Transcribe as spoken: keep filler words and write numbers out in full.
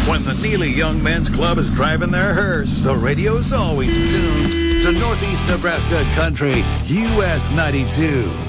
When the Neely Young Men's Club is driving their hearse, the radio's always tuned to Northeast Nebraska Country, U S ninety-two.